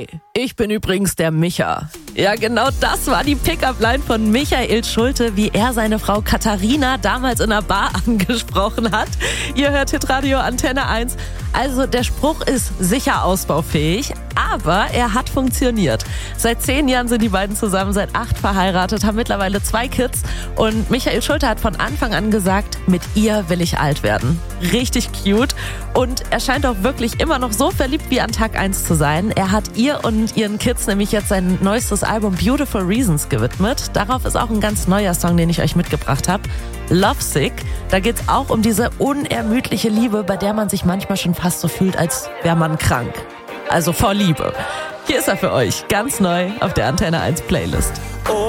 ich bin übrigens der Micha. Ja, genau das war die Pickup-Line von Michael Schulte, wie er seine Frau Katharina damals in der Bar angesprochen hat. Ihr hört Hitradio Antenne 1. Also der Spruch ist sicher ausbaufähig, aber er hat funktioniert. Seit 10 Jahren sind die beiden zusammen, seit 8 verheiratet, haben mittlerweile 2 Kids. Und Michael Schulte hat von Anfang an gesagt, mit ihr will ich alt werden. Richtig cute. Und er scheint auch wirklich immer noch so verliebt wie an Tag 1 zu sein. Er hat ihr und ihren Kids nämlich jetzt sein neuestes Album Beautiful Reasons gewidmet. Darauf ist auch ein ganz neuer Song, den ich euch mitgebracht habe. Lovesick. Da geht's auch um diese unermüdliche Liebe, bei der man sich manchmal schon fast so fühlt, als wäre man krank. Also vor Liebe. Hier ist er für euch, ganz neu auf der Antenne 1 Playlist.